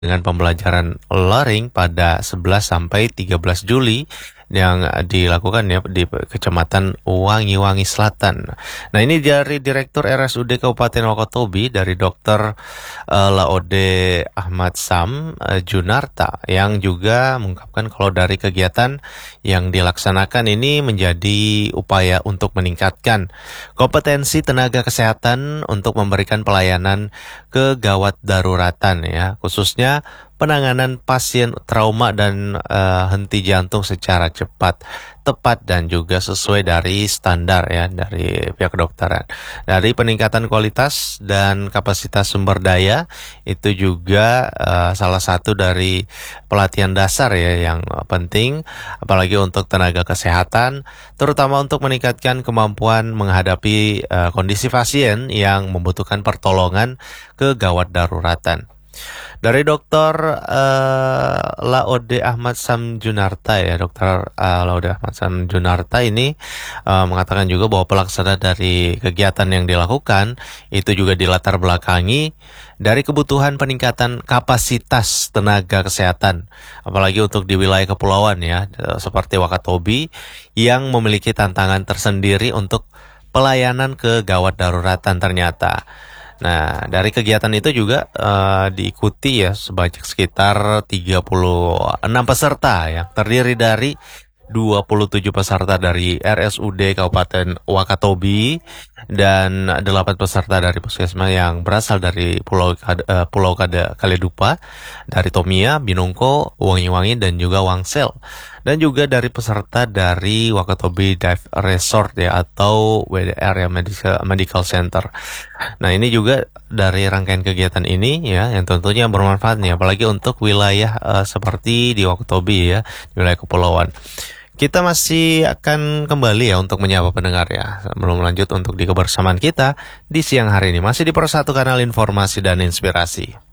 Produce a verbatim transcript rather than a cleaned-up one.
dengan pembelajaran luring pada sebelas sampai tiga belas Juli yang dilakukan ya di Kecamatan Wangi-Wangi Selatan. Nah, ini dari Direktur R S U D Kabupaten Wakatobi dari Dokter uh, Laode Ahmad Sam uh, Junarta yang juga mengungkapkan kalau dari kegiatan yang dilaksanakan ini menjadi upaya untuk meningkatkan kompetensi tenaga kesehatan untuk memberikan pelayanan kegawat daruratan ya, khususnya penanganan pasien trauma dan uh, henti jantung secara cepat, tepat dan juga sesuai dari standar ya dari pihak kedokteran. Dari peningkatan kualitas dan kapasitas sumber daya itu juga uh, salah satu dari pelatihan dasar ya yang penting, apalagi untuk tenaga kesehatan, terutama untuk meningkatkan kemampuan menghadapi uh, kondisi pasien yang membutuhkan pertolongan kegawat daruratan. Dari Dokter uh, Laode Ahmad Sam Junarta ya, Dokter uh, Laode Ahmad Sam Junarta ini uh, mengatakan juga bahwa pelaksana dari kegiatan yang dilakukan itu juga dilatar belakangi dari kebutuhan peningkatan kapasitas tenaga kesehatan, apalagi untuk di wilayah kepulauan ya, seperti Wakatobi yang memiliki tantangan tersendiri untuk pelayanan kegawat daruratan ternyata. Nah, dari kegiatan itu juga uh, diikuti ya sebanyak sekitar tiga puluh enam peserta yang terdiri dari dua puluh tujuh peserta dari R S U D Kabupaten Wakatobi dan delapan peserta dari puskesmas yang berasal dari Pulau uh, Pulau Kada, Kaledupa, dari Tomia, Binongko, Wangi-Wangi dan juga Wangsel. Dan juga dari peserta dari Wakatobi Dive Resort ya atau W D R ya, Medical, Medical Center. Nah, ini juga dari rangkaian kegiatan ini ya yang tentunya bermanfaat nih apalagi untuk wilayah uh, seperti di Wakatobi ya, di wilayah kepulauan. Kita masih akan kembali ya untuk menyapa pendengar ya. Sebelum lanjut untuk di kebersamaan kita di siang hari ini masih di Persatu Kanal Informasi dan Inspirasi.